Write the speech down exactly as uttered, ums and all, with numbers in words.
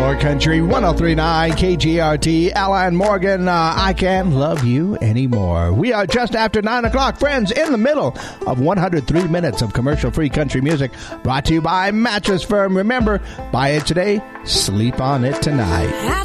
Your Country one oh three point nine K G R T. Alan Morgan, uh, I Can't Love You Anymore. We are just after nine o'clock, friends, in the middle of one hundred three minutes of commercial-free country music brought to you by Mattress Firm. Remember, buy it today, sleep on it tonight.